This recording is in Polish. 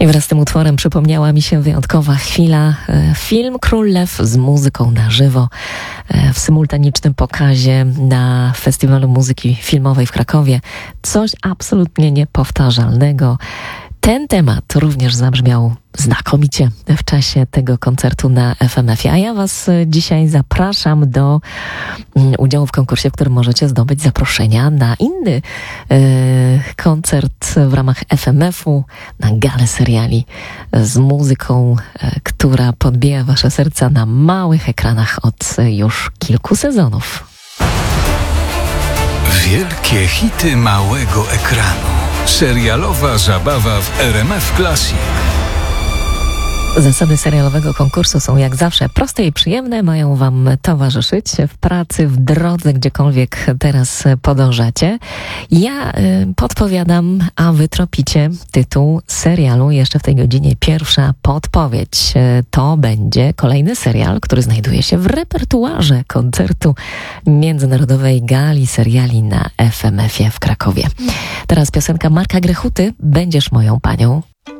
I wraz z tym utworem przypomniała mi się wyjątkowa chwila. Film Król Lew z muzyką na żywo w symultanicznym pokazie na Festiwalu Muzyki Filmowej w Krakowie. Coś absolutnie niepowtarzalnego. Ten temat również zabrzmiał znakomicie w czasie tego koncertu na FMF-ie. A ja Was dzisiaj zapraszam do udziału w konkursie, w którym możecie zdobyć zaproszenia na inny koncert w ramach FMF-u, na galę seriali z muzyką, która podbija Wasze serca na małych ekranach od już kilku sezonów. Wielkie hity małego ekranu. Serialowa zabawa w RMF Classic. Zasady serialowego konkursu są jak zawsze proste i przyjemne, mają Wam towarzyszyć w pracy, w drodze, gdziekolwiek teraz podążacie. Ja podpowiadam, a Wy tropicie tytuł serialu. Jeszcze w tej godzinie pierwsza podpowiedź. To będzie kolejny serial, który znajduje się w repertuarze koncertu Międzynarodowej Gali Seriali na FMF-ie w Krakowie. Teraz piosenka Marka Grechuty, Będziesz moją panią.